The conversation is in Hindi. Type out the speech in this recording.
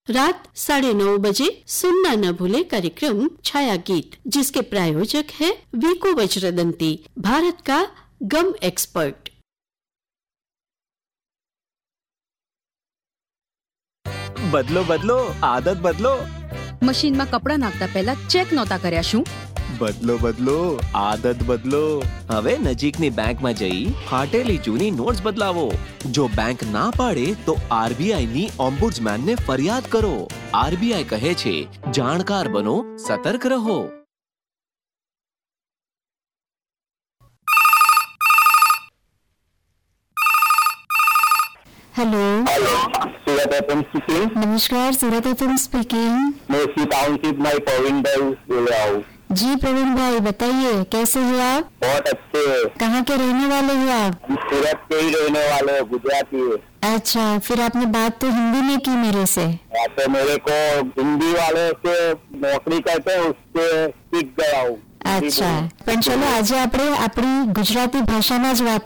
रात 9:30 बजे सुनना न भूले कार्यक्रम छाया गीत, जिसके प्रायोजक है वीको वज्रदंती, भारत का गम एक्सपर्ट। બદલો બદલો આદત બદલો। મશીનમાં કપડા નાખતા પહેલા ચેક નહોતા કર્યા શું? બદલો બદલો આદત બદલો। હવે નજીકની બેંકમાં જઈ ફાટેલી જૂની નોટ્સ બદલાવો। જો બેંક ના પાડે તો આરબીઆઈ ની ઓમ્બુડ્સમેન ને ફરિયાદ કરો। આરબીઆઈ કહે છે, જાણકાર બનો, સતર્ક રહો। हेलो, सूरत एफएम स्पीकिंग। नमस्कार, सूरत एफएम स्पीकिंग। मैं इसी टाउनशिप में प्रवीण भाई बोल रहा हूँ। जी प्रवीण भाई, बताइए कैसे हो आप? बहुत अच्छे। कहाँ के रहने वाले हो आप? सूरत के ही रहने वाले हैं, गुजराती है। अच्छा, फिर आपने बात तो हिंदी में की मेरे से। तो मेरे को हिंदी वाले से नौकरी करते हैं, उससे सीख गया हूँ। અચ્છા, પણ ચલો આજે આપણે આપણી ગુજરાતી ભાષામાં જ વાત